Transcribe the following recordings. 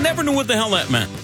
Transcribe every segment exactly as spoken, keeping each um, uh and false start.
never knew what the hell that meant.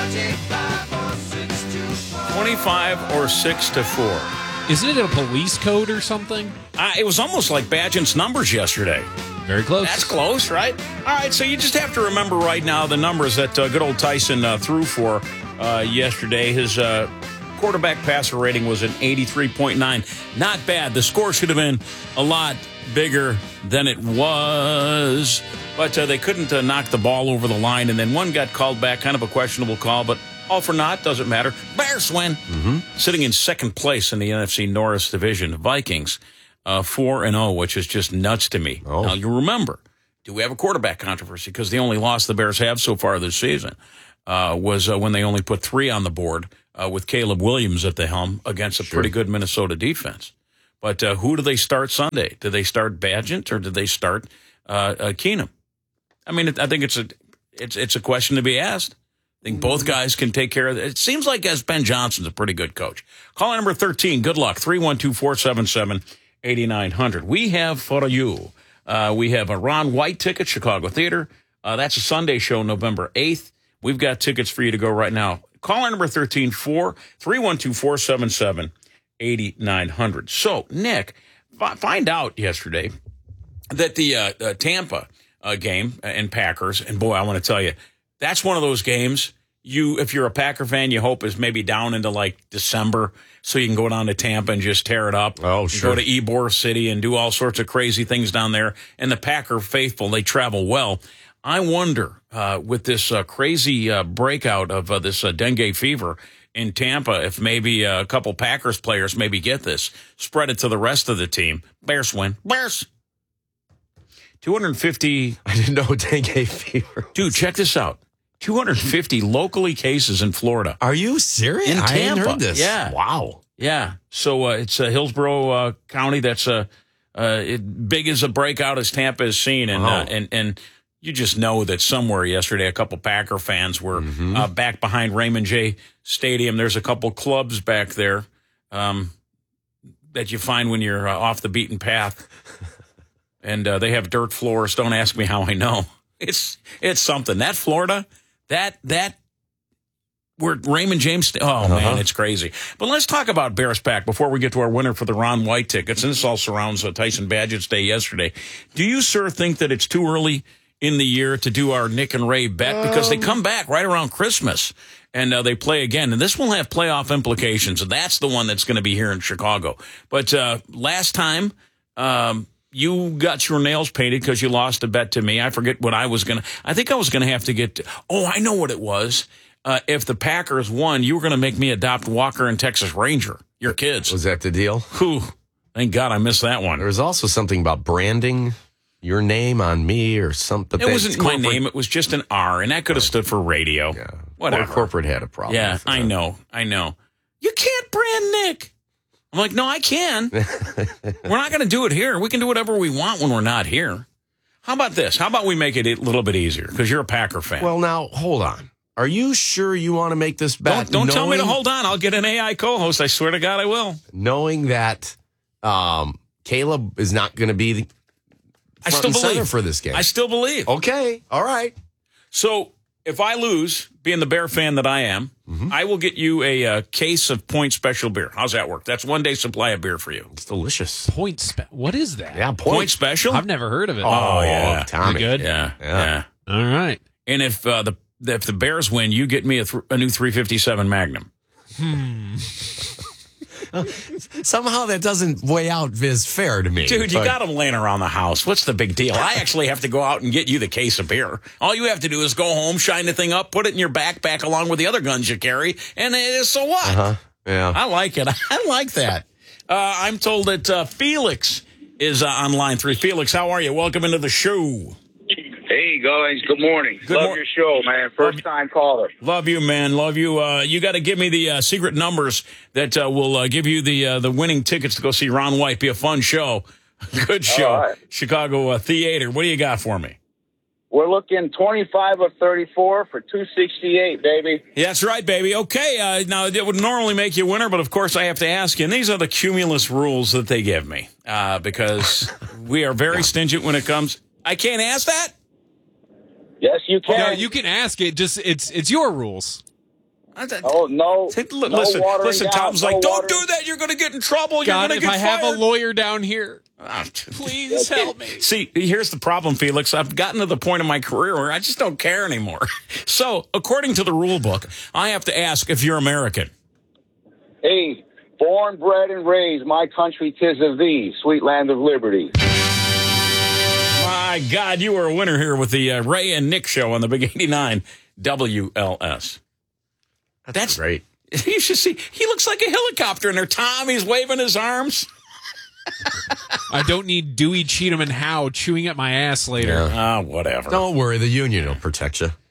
twenty-five or six to four. Isn't it a police code or something? Uh, it was almost like Badgent's numbers yesterday. Very close. That's close, right? All right, so you just have to remember right now the numbers that uh, good old Tyson uh, threw for uh, yesterday. His uh, quarterback passer rating was an eighty-three point nine. Not bad. The score should have been a lot bigger than it was. But uh, they couldn't uh, knock the ball over the line, and then one got called back, kind of a questionable call, but all for naught, doesn't matter. Bears win. Mm-hmm. Sitting in second place in the N F C North Division, Vikings, uh, four and oh, which is just nuts to me. Oh. Now, you remember, do we have a quarterback controversy? Because the only loss the Bears have so far this season uh, was uh, when they only put three on the board uh, with Caleb Williams at the helm against a Sure. pretty good Minnesota defense. But uh, who do they start Sunday? Do they start Badgett or do they start uh, uh, Keenum? I mean, I think it's a it's it's a question to be asked. I think both guys can take care of it. It seems like as Ben Johnson's a pretty good coach. Caller number thirteen, good luck, three one two, four seven seven, eight nine zero zero. We have for you, uh, we have a Ron White ticket, Chicago Theater. Uh, that's a Sunday show, November eighth. We've got tickets for you to go right now. Caller number thirteen, three one two, four seven seven, eight nine zero zero. So, Nick, f- find out yesterday that the uh, uh, Tampa uh, game and Packers, and boy, I want to tell you, that's one of those games you, if you're a Packer fan, you hope is maybe down into like December so you can go down to Tampa and just tear it up. Oh, sure. Go to Ybor City and do all sorts of crazy things down there. And the Packer faithful, they travel well. I wonder, uh, with this uh, crazy uh, breakout of uh, this uh, dengue fever in Tampa, if maybe uh, a couple Packers players maybe get this, spread it to the rest of the team. Bears win. Bears. two hundred fifty. I didn't know dengue fever. Dude, check this out. two hundred fifty locally cases in Florida. Are you serious? In I hadn't Tampa. heard this. Yeah. Wow. Yeah. So uh, it's uh, Hillsborough uh, County that's uh, uh, it, big as a breakout as Tampa has seen. And, Oh. uh, and, and you just know that somewhere yesterday a couple Packer fans were Mm-hmm. uh, back behind Raymond J. Stadium. There's a couple clubs back there um, that you find when you're uh, off the beaten path. And uh, they have dirt floors. Don't ask me how I know. It's it's something. That Florida, that that where Raymond James. Oh Uh-huh. man, it's crazy. But let's talk about Bears Pack before we get to our winner for the Ron White tickets. And this all surrounds uh, Tyson Badgett's day yesterday. Do you, sir, think that it's too early in the year to do our Nick and Ray bet because they come back right around Christmas and uh, they play again? And this will have playoff implications. And that's the one that's going to be here in Chicago. But uh, last time. Um, You got your nails painted because you lost a bet to me. I forget what I was going to. I think I was going to have to get. Oh, I know what it was. Uh, if the Packers won, you were going to make me adopt Walker and Texas Ranger, your kids. Was that the deal? Whew. Thank God I missed that one. There was also something about branding your name on me or something. It wasn't my name. It was just an R, and that could have stood for radio. Yeah. Whatever. Or corporate had a problem. Yeah, with I that. know. I know. You can't brand Nick. I'm like, no, I can. We're not going to do it here. We can do whatever we want when we're not here. How about this? How about we make it a little bit easier? Because you're a Packer fan. Well, now, hold on. Are you sure you want to make this bet? don't don't tell me to knowing- hold on. I'll get an A I co-host. I swear to God I will. Knowing that um, Caleb is not going to be the I front still and center believe. for this game. I still believe. Okay. All right. So if I lose, being the Bear fan that I am, Mm-hmm. I will get you a, uh case of Point Special beer. How's that work? That's one day supply of beer for you. It's delicious. Point spe- What is that? Yeah, Point, point. Special? I've never heard of it. Oh, yeah. Tommy. You good? Yeah, Yeah. yeah. All right. And if uh, the if the Bears win, you get me a, th- a new three fifty-seven Magnum. Somehow that doesn't weigh out as fair to me. Dude, you But- got them laying around the house. What's the big deal? I actually have to go out and get you the case of beer. All you have to do is go home, shine the thing up, put it in your backpack along with the other guns you carry, and uh, so what? Uh-huh. Yeah. I like it. I like that. Uh, I'm told that uh, Felix is uh, on line three. Felix, how are you? Welcome into the show. Hey, guys. Good morning. Good Love mor- your show, man. First time caller. Love you, man. Love you. Uh, you got to give me the uh, secret numbers that uh, will uh, give you the uh, the winning tickets to go see Ron White. Be a fun show. Good show. All right. Chicago uh, Theater. What do you got for me? We're looking twenty-five of thirty-four for two sixty-eight, baby. Yeah, that's right, baby. Okay. Uh, now, it would normally make you a winner, but of course I have to ask you. And these are the cumulus rules that they give me uh, because we are very stingent when it comes. I can't ask that? Yes, you can. No, you can ask it. Just it's it's your rules. Oh, no. Hey, li- no listen, watering listen. down, Tom's no like, don't watering- do that. You're going to get in trouble. God, You're if going I to get have fired. a lawyer down here, Ah, please help me. See, here's the problem, Felix. I've gotten to the point in my career where I just don't care anymore. So, according to the rule book, I have to ask if you're American. Hey, born, bred, and raised, my country 'tis of thee, sweet land of liberty. My God, you were a winner here with the uh, Ray and Nick show on the Big eighty-nine W L S. That's, That's great. You should see. He looks like a helicopter in there. Tom, he's waving his arms. I don't need Dewey, Cheatham, and Howe chewing at my ass later. Yeah. Ah, whatever. Don't worry, the union will protect you.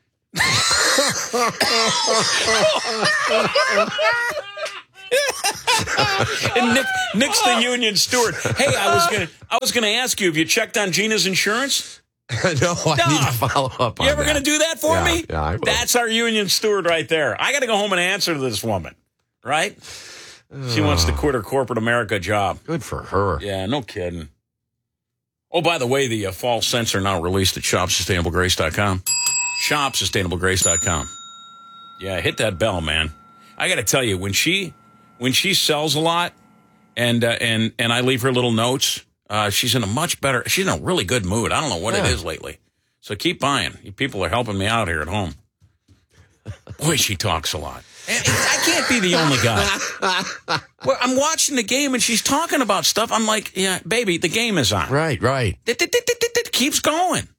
And Nick, Nick's the union steward. Hey, I was gonna, I was gonna ask you, have you checked on Gina's insurance? no, I No. need to follow up on You ever that. going to do that for Yeah, me? yeah, I will. That's our union steward right there. I got to go home and answer to this woman, right? She wants to quit her corporate America job. Good for her. Yeah, no kidding. Oh, by the way, the uh, fall scents are now released at shop sustainable grace dot com. shop sustainable grace dot com. Yeah, hit that bell, man. I got to tell you, when she when she sells a lot and uh, and and I leave her little notes, uh, she's in a much better, she's in a really good mood. I don't know what Yeah. it is lately. So keep buying. You people are helping me out here at home. Boy, she talks a lot. And I can't be the only guy. Well, I'm watching the game and she's talking about stuff. I'm like, yeah, baby, the game is on. Right, right. It, it, it, it, it keeps going.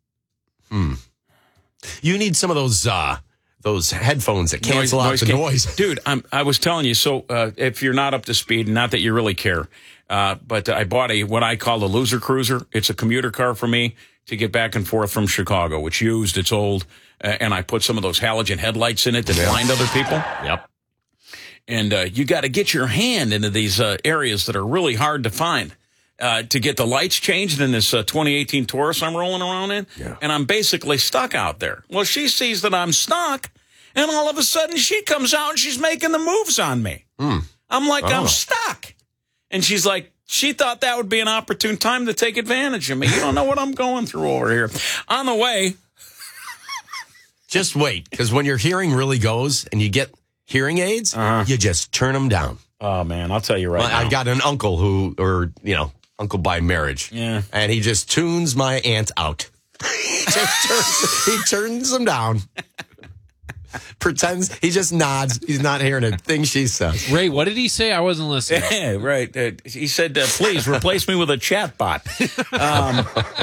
You need some of those uh, those headphones that cancel out the can- noise. Dude, I'm, I was telling you, so uh, if you're not up to speed, not that you really care, uh, but I bought a what I call a loser cruiser. It's a commuter car for me to get back and forth from Chicago. It's used, it's old, uh, and I put some of those halogen headlights in it that blind other people. Yep. And uh, you got to get your hand into these uh, areas that are really hard to find. Uh, to get the lights changed in this uh, twenty eighteen Taurus I'm rolling around in. Yeah. And I'm basically stuck out there. Well, she sees that I'm stuck, and all of a sudden she comes out and she's making the moves on me. Mm. I'm like, Oh. I'm stuck. And she's like, she thought that would be an opportune time to take advantage of me. You don't know what I'm going through over here. On the way, Just wait, because when your hearing really goes and you get hearing aids, Uh-huh. you just turn them down. oh, man, I'll tell you right Well, now. I've got an uncle who, or, you know, uncle by marriage. Yeah. And he just tunes my aunt out. he just turns, he turns them down. Pretends, he just nods. He's not hearing a thing she says. Ray, what did he say? I wasn't listening. Yeah, right. Uh, he said, uh, please replace me with a chat bot. Um,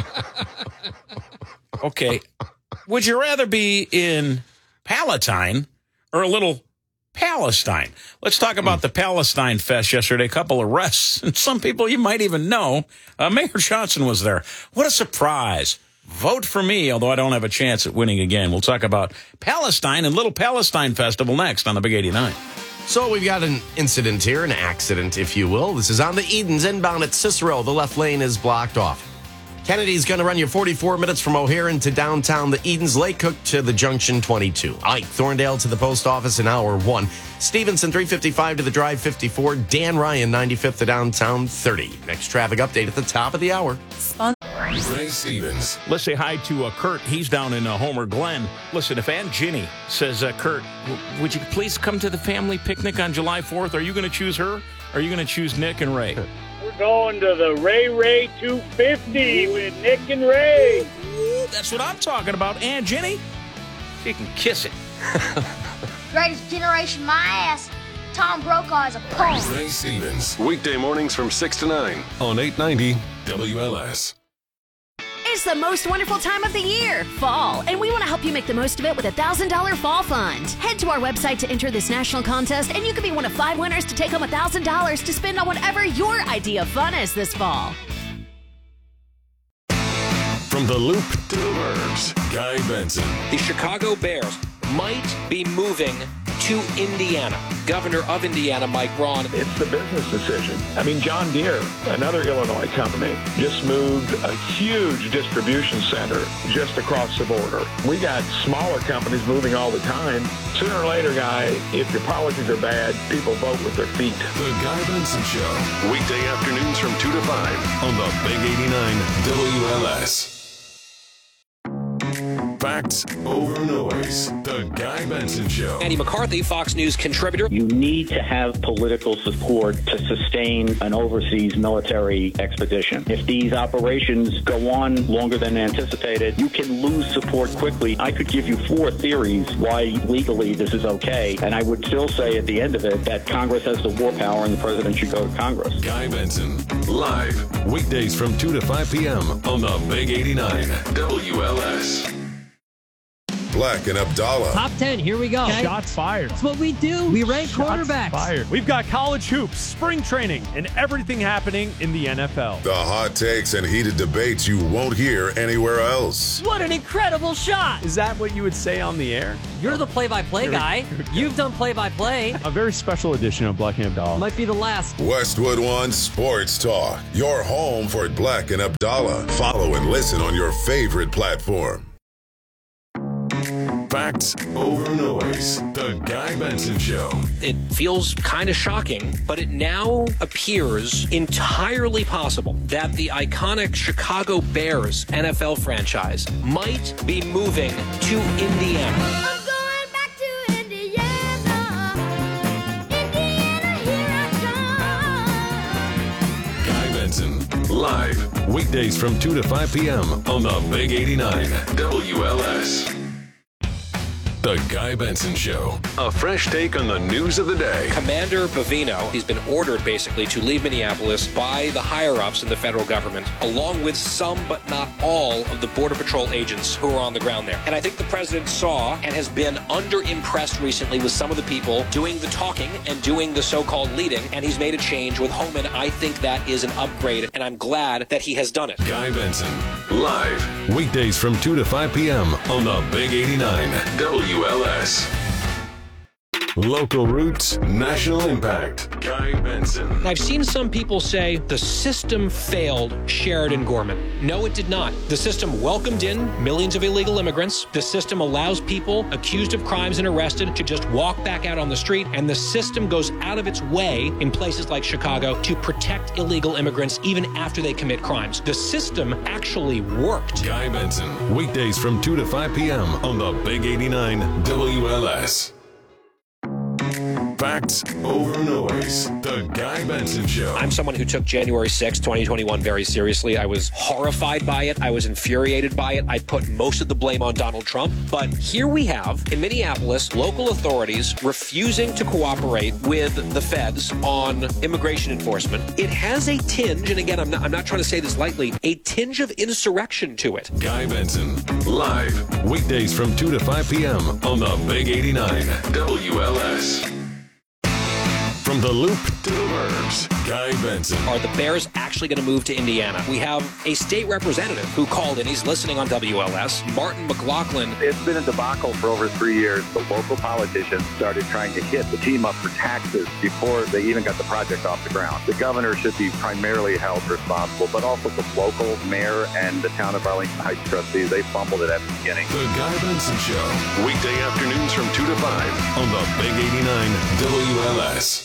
okay. Would you rather be in Palatine or a little Palestine? Let's talk about the Palestine Fest yesterday. A couple of arrests, and some people you might even know. Uh, Mayor Johnson was there. What a surprise. Vote for me, although I don't have a chance at winning again. We'll talk about Palestine and Little Palestine Festival next on the Big eighty-nine. So we've got an incident here, an accident, if you will. This is on the Edens inbound at Cicero. The left lane is blocked off. Kennedy's going to run you forty-four minutes from O'Hare into downtown, the Edens, Lake Cook to the Junction twenty-two. Ike, Thorndale to the post office in hour one. Stevenson, three fifty-five to the drive, fifty-four. Dan Ryan, ninety-fifth to downtown, thirty. Next traffic update at the top of the hour. Ray Stevens. Let's say hi to uh, Kurt. He's down in uh, Homer Glen. Listen, if Aunt Ginny says, uh, Kurt, w- would you please come to the family picnic on July fourth? Are you going to choose her? Or are you going to choose Nick and Ray? We're going to the Ray Ray two fifty with Nick and Ray. Ooh, that's what I'm talking about. Aunt Ginny, she can kiss it. Greatest generation, my ass. Tom Brokaw is a punk. Ray Stevens. Weekday mornings from six to nine on eight ninety W L S. It's the most wonderful time of the year, fall, and we want to help you make the most of it with a one thousand dollars Fall Fund. Head to our website to enter this national contest, and you could be one of five winners to take home one thousand dollars to spend on whatever your idea of fun is this fall. From the Loop to the Burbs, Guy Benson. The Chicago Bears might be moving to Indiana. Governor of Indiana, Mike Braun. It's the business decision. I mean, John Deere, another Illinois company, just moved a huge distribution center just across the border. We got smaller companies moving all the time. Sooner or later, Guy, if your policies are bad, people vote with their feet. The Guy Benson Show. Weekday afternoons from two to five on the Big eighty-nine W L S. Facts over noise. The Guy Benson Show. Andy McCarthy, Fox News contributor. You need to have political support to sustain an overseas military expedition. If these operations go on longer than anticipated, you can lose support quickly. I could give you four theories why legally this is okay, and I would still say at the end of it that Congress has the war power and the president should go to Congress. Guy Benson, live, weekdays from two to five p.m. on the Big eighty-nine W L S. Black and Abdallah. Top ten, here we go. Okay. Shots fired. That's what we do. We rank Shots quarterbacks. Fired. We've got college hoops, spring training, and everything happening in the N F L. The hot takes and heated debates you won't hear anywhere else. What an incredible shot. Is that what you would say on the air? You're the play-by-play guy. You've done play-by-play. A very special edition of Black and Abdallah. Might be the last. Westwood One Sports Talk. Your home for Black and Abdallah. Follow and listen on your favorite platform. Facts over noise. The Guy Benson Show. It feels kind of shocking, but it now appears entirely possible that the iconic Chicago Bears N F L franchise might be moving to Indiana. I'm going back to Indiana. Indiana, here I come. Guy Benson, live, weekdays from two to five p.m. on the Big eighty-nine W L S. The Guy Benson Show. A fresh take on the news of the day. Commander Bavino, he's been ordered basically to leave Minneapolis by the higher-ups in the federal government, along with some but not all of the Border Patrol agents who are on the ground there. And I think the president saw and has been under-impressed recently with some of the people doing the talking and doing the so-called leading, and he's made a change with Homan. I think that is an upgrade, and I'm glad that he has done it. Guy Benson, live, weekdays from two to five p.m. on the Big eighty-nine W L S. Local roots, national impact. Guy Benson. I've seen some people say the system failed Sheridan Gorman. No, it did not. The system welcomed in millions of illegal immigrants. The system allows people accused of crimes and arrested to just walk back out on the street. And the system goes out of its way in places like Chicago to protect illegal immigrants even after they commit crimes. The system actually worked. Guy Benson. Weekdays from two to five p.m. on the Big eighty-nine W L S. Facts over noise. The Guy Benson Show. I'm someone who took January sixth, twenty twenty-one very seriously. I was horrified by it. I was infuriated by it. I put most of the blame on Donald Trump. But here we have, in Minneapolis, local authorities refusing to cooperate with the feds on immigration enforcement. It has a tinge, and again, I'm not, I'm not trying to say this lightly, a tinge of insurrection to it. Guy Benson, live, weekdays from two to five p.m. on the Big eighty-nine W L S. From the Loop to the Burbs, Guy Benson. Are the Bears actually going to move to Indiana? We have a state representative who called in. He's listening on W L S. Martin McLaughlin. It's been a debacle for over three years. The local politicians started trying to hit the team up for taxes before they even got the project off the ground. The governor should be primarily held responsible, but also the local mayor and the town of Arlington Heights trustees. They fumbled it at the beginning. The Guy Benson Show. Weekday afternoons from two to five on the Big eighty-nine W L S.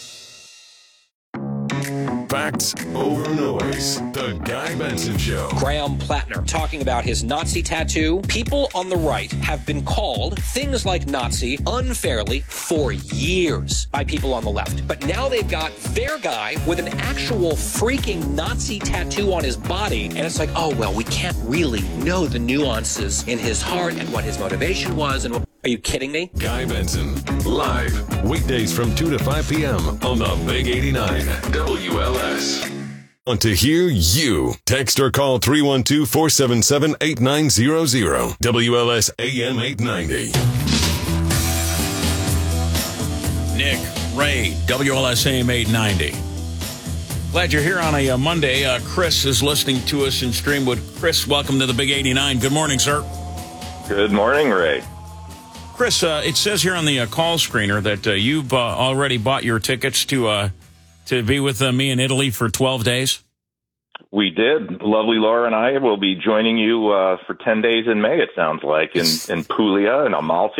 Facts over noise. The Guy Benson Show. Graham Plattner talking about his Nazi tattoo. People on the right have been called things like Nazi unfairly for years by people on the left. But now they've got their guy with an actual freaking Nazi tattoo on his body. And it's like, oh, well, we can't really know the nuances in his heart and what his motivation was. And are you kidding me? Guy Benson, live, weekdays from two to five p.m. on the Big eighty-nine W L S. Want to hear you? Text or call three one two, four seven seven, eight nine zero zero. W L S A M eight ninety. Nick, Ray, W L S A M eight ninety. Glad you're here on a uh, Monday. Uh, Chris is listening to us in Streamwood. Chris, welcome to the Big eighty-nine. Good morning, sir. Good morning, Ray. Chris, uh, it says here on the uh, call screener that uh, you've uh, already bought your tickets to uh, to be with uh, me in Italy for twelve days. We did. Lovely Laura and I will be joining you uh, for ten days in May, it sounds like, in, in Puglia and Amalfi and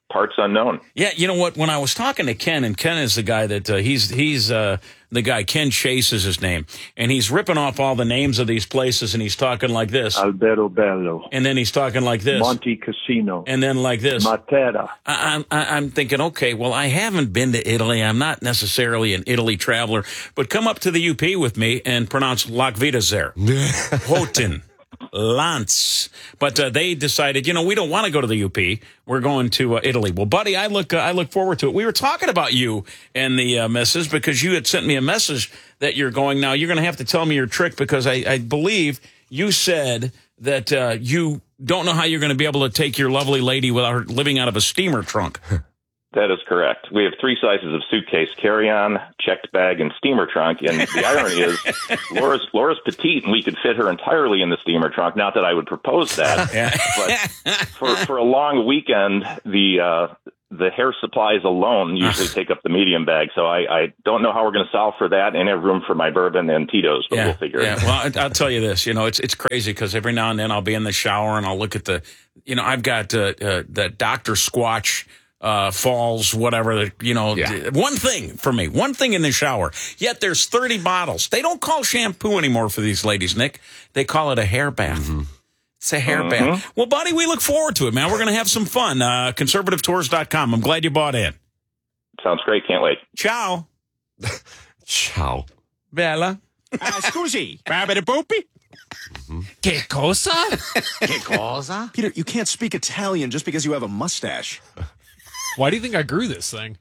parts unknown. Yeah, you know what? When I was talking to Ken, and Ken is the guy that uh, he's he's uh, the guy Ken Chase is his name, and he's ripping off all the names of these places, and he's talking like this, Alberto Bello, and then he's talking like this, Monte Cassino, and then like this, Matera. I, I'm I'm thinking, okay, well, I haven't been to Italy. I'm not necessarily an Italy traveler, but come up to the U P with me and pronounce Lac Vitazer, Hoten. Lance, but uh, they decided, you know, we don't want to go to the U P. We're going to uh, Italy. Well, buddy, I look, uh, I look forward to it. We were talking about you and the uh, missus because you had sent me a message that you're going. Now you're going to have to tell me your trick because I, I believe you said that uh, you don't know how you're going to be able to take your lovely lady without her living out of a steamer trunk. That is correct. We have three sizes of suitcase: carry-on, checked bag, and steamer trunk. And the irony is, Laura's Laura's petite, and we could fit her entirely in the steamer trunk. Not that I would propose that, but for for a long weekend, the uh, the hair supplies alone usually take up the medium bag. So I, I don't know how we're going to solve for that, and have room for my bourbon and Tito's, but yeah, we'll figure yeah. it out. Well, I'll tell you this. You know, it's it's crazy because every now and then I'll be in the shower and I'll look at the, you know, I've got uh, uh, the Doctor Squatch. Uh, falls, whatever, you know, Yeah. one thing for me, one thing in the shower. Yet there's thirty bottles. They don't call shampoo anymore for these ladies, Nick. They call it a hair bath. Mm-hmm. It's a hair Mm-hmm. bath. Well, buddy, we look forward to it, man. We're going to have some fun. Uh, conservative tours dot com. I'm glad you bought in. Sounds great. Can't wait. Ciao. Ciao. Bella. Uh, scusi, Babidi Boopy? Que cosa? Que cosa? Peter, you can't speak Italian just because you have a mustache. Why do you think I grew this thing?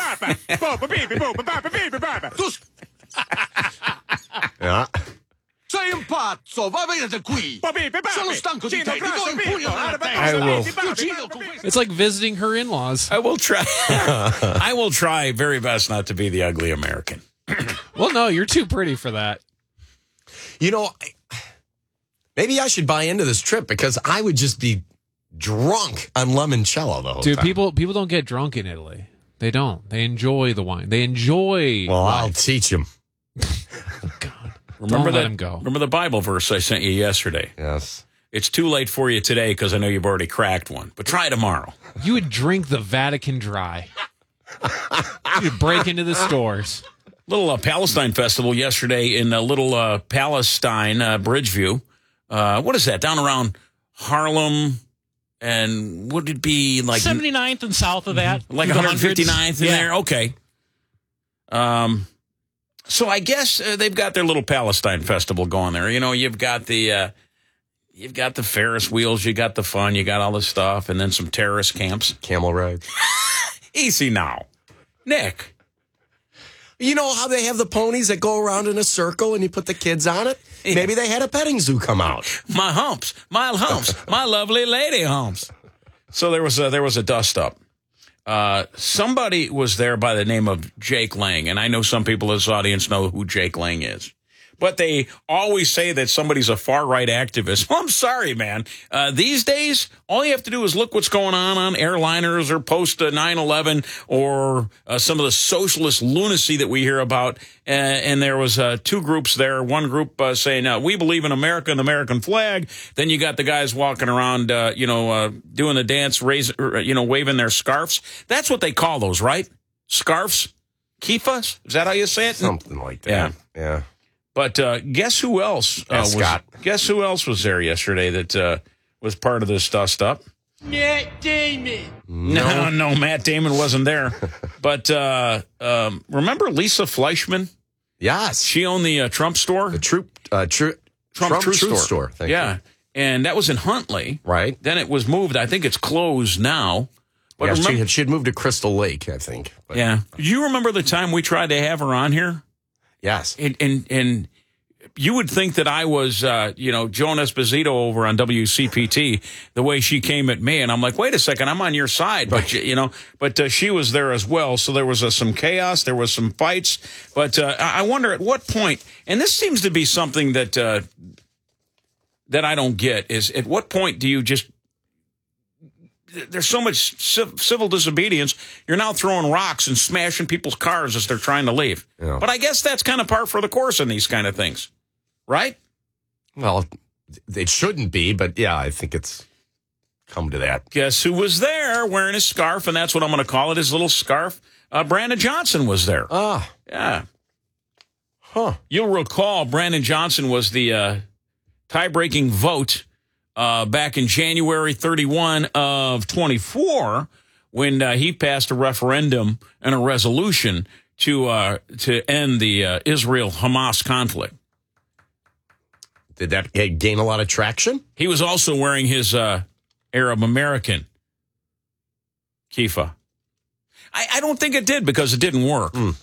Yeah. Sei un pazzo, va via da qui. Sono stanco di te, ti do un pugno nella I will. testa. It's like visiting her in-laws. I will try. I will try very best not to be the ugly American. Well, no, you're too pretty for that. You know, I- maybe I should buy into this trip because I would just be drunk on limoncello the whole Dude, time. people people don't get drunk in Italy. They don't. They enjoy the wine. They enjoy. Well, life. I'll teach them. Remember Don't let that? him go. Remember the Bible verse I sent you yesterday? Yes. It's too late for you today because I know you've already cracked one. But try tomorrow. You would drink the Vatican dry. You'd break into the stores. Little uh, Palestine festival yesterday in uh, little uh, Palestine, uh, Bridgeview. Uh, what is that? Down around Harlem, and would it be like seventy-ninth and south of that, like the one hundred fifty-ninth hundreds? in Yeah. there? Okay. Um, so I guess uh, they've got their little Palestine festival going there. You know, you've got the uh, you've got the Ferris wheels, you got the fun, you got all this stuff, and then some terrorist camps, camel rides. Easy now, Nick. You know how they have the ponies that go around in a circle and you put the kids on it? Yeah. Maybe they had a petting zoo come out. My humps, my humps, my lovely lady humps. So there was a, there was a dust up. Uh, somebody was there by the name of Jake Lang, and I know some people in this audience know who Jake Lang is. But they always say that somebody's a far-right activist. Well, I'm sorry, man. Uh, these days, all you have to do is look what's going on on airliners or post nine eleven or uh, some of the socialist lunacy that we hear about. Uh, and there was uh, two groups there. One group uh, saying, uh, we believe in America and the American flag. Then you got the guys walking around, uh, you know, uh, doing the dance, raise, you know, waving their scarves. That's what they call those, right? Scarves? Kifas? Is that how you say it? Something like that. Yeah. Yeah. But uh, guess who else uh, was? Scott. Guess who else was there yesterday that uh, was part of this dust up? Matt Damon. No, no, Matt Damon wasn't there. But uh, um, remember Lisa Fleischman? Yes, she owned the uh, Trump store, the Troop, uh, Tru- Trump, Trump Truth, Truth store. Store. Thank yeah, you. and that was in Huntley. Right. Then it was moved. I think it's closed now. But Yeah, remember, she had, she had moved to Crystal Lake, I think. But yeah. Do you remember the time we tried to have her on here? Yes. And and, and you would think that I was, uh, you know, Joan Esposito over on W C P T, the way she came at me. And I'm like, wait a second, I'm on your side. But, you, you know, but uh, she was there as well. So there was uh, some chaos. There was some fights. But uh, I wonder at what point, and this seems to be something that uh, that I don't get, is at what point do you just, there's so much civil disobedience. You're now throwing rocks and smashing people's cars as they're trying to leave. Yeah. But I guess that's kind of par for the course in these kind of things, right? Well, it shouldn't be, but yeah, I think it's come to that. Guess who was there wearing his scarf? And that's what I'm going to call it, his little scarf. Uh, Brandon Johnson was there. Ah. Yeah. Huh. You'll recall Brandon Johnson was the uh, tie-breaking vote uh, back in January thirty-first of twenty-four when uh, he passed a referendum and a resolution to uh, to end the uh, Israel-Hamas conflict. Did that gain a lot of traction? He was also wearing his uh, Arab American kippah. I, I don't think it did because it didn't work. Mm.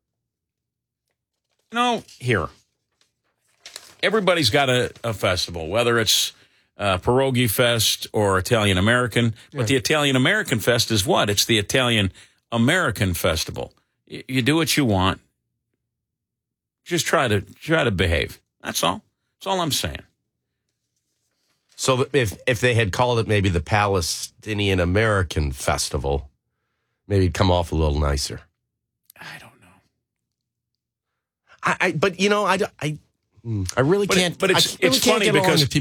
You know, here, everybody's got a, a festival, whether it's uh, Pierogi Fest or Italian American. But Yeah. the Italian American Fest is what? It's the Italian American Festival. Y- you do what you want. Just try to try to behave. That's all. That's all I'm saying. So that if if they had called it maybe the Palestinian American Festival, maybe it'd come off a little nicer. I don't know. I, I but you know I, I, I really But it- can't. but it's- I really it's can't funny get along because with people